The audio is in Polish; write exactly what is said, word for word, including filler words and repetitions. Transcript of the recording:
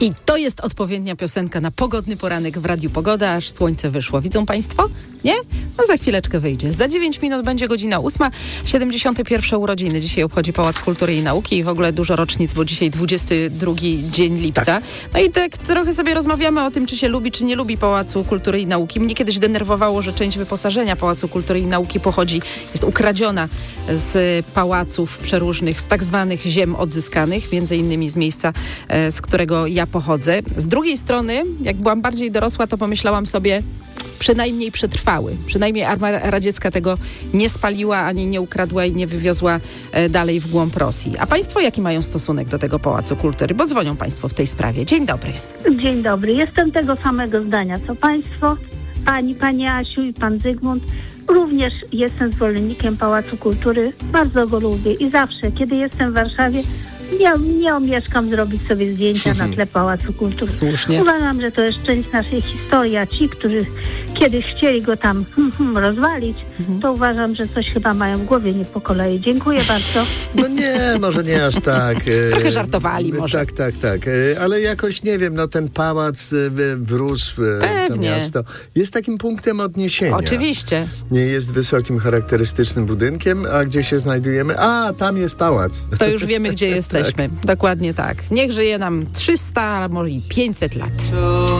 I to jest odpowiednia piosenka na pogodny poranek w Radiu Pogoda, aż słońce wyszło. Widzą Państwo? Nie? No za chwileczkę wyjdzie. Za dziewięć minut będzie godzina ósma. siedemdziesiąte pierwsze urodziny. Dzisiaj obchodzi Pałac Kultury i Nauki i w ogóle dużo rocznic, bo dzisiaj dwudziesty drugi dzień lipca. Tak. No i tak trochę sobie rozmawiamy o tym, czy się lubi, czy nie lubi Pałacu Kultury i Nauki. Mnie kiedyś denerwowało, że część wyposażenia Pałacu Kultury i Nauki pochodzi, jest ukradziona z pałaców przeróżnych, z tak zwanych ziem odzyskanych, między innymi z miejsca, z którego ja pochodzę. Z drugiej strony, jak byłam bardziej dorosła, to pomyślałam sobie, przynajmniej przetrwały. Przynajmniej Armia Radziecka tego nie spaliła, ani nie ukradła i nie wywiozła e, dalej w głąb Rosji. A Państwo jaki mają stosunek do tego Pałacu Kultury? Bo dzwonią Państwo w tej sprawie. Dzień dobry. Dzień dobry. Jestem tego samego zdania, co Państwo, Pani, Pani Asiu i Pan Zygmunt. Również jestem zwolennikiem Pałacu Kultury. Bardzo go lubię i zawsze, kiedy jestem w Warszawie, Nie, nie omieszkam zrobić sobie zdjęcia na tle Pałacu Kultury. Słusznie. Uważam, że to jest część naszej historii, a ci, którzy kiedyś chcieli go tam hmm, hmm, rozwalić, mhm. to uważam, że coś chyba mają w głowie nie po kolei. Dziękuję bardzo. No nie, może nie aż tak. Trochę żartowali może. Tak, tak, tak. Ale jakoś, nie wiem, no ten pałac wrósł w to miasto. Jest takim punktem odniesienia. Oczywiście. Nie jest wysokim, charakterystycznym budynkiem, a gdzie się znajdujemy? A, tam jest pałac. To już wiemy, gdzie jesteśmy. Tak. Dokładnie tak. Niech żyje nam trzysta, a może i pięćset lat.